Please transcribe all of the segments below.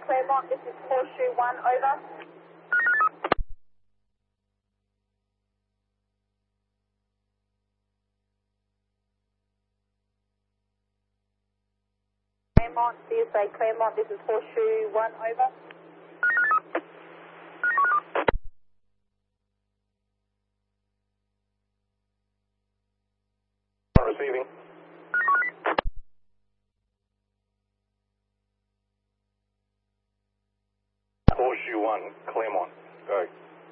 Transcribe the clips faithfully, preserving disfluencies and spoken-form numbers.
Claremont, this is Horseshoe one, over. Claremont, C S A Claremont, this is Horseshoe one, over. Receiving. Horseshoe one, Claremont, go.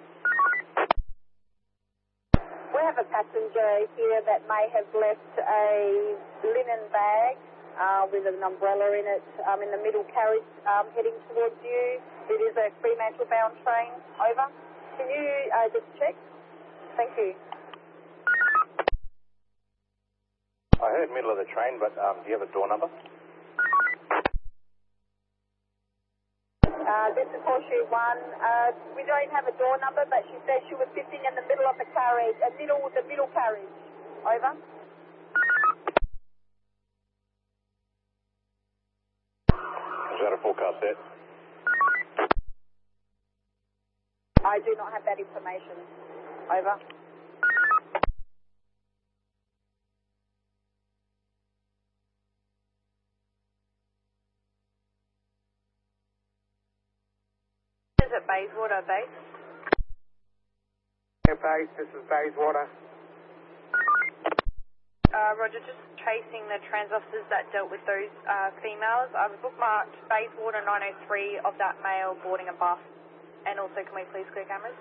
We have a passenger here that may have left a linen bag uh, with an umbrella in it um, in the middle carriage um, heading towards you. It is a Fremantle bound train, over. Can you uh, just check? Thank you. I heard middle of the train, but um, do you have a door number? Uh, this is Horseshoe one. Uh, we don't have a door number, but she said she was sitting in the middle of the carriage, a middle, the middle carriage. Over. Is that a forecast set? I do not have that information. Over. Is it Bayswater base? Yeah, base, this is Bayswater. Uh, Roger, just tracing the trans officers that dealt with those uh, females. I've bookmarked Bayswater nine oh three of that male boarding a bus. And also, can we please clear cameras?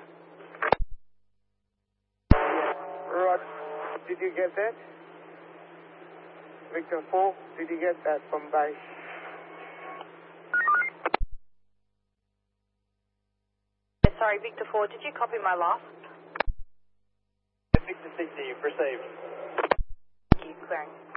Rod, did you get that? Victor four, did you get that from base? Sorry, Victor four, did you copy my last? Victor sixty, you've received. Thank you, clearing.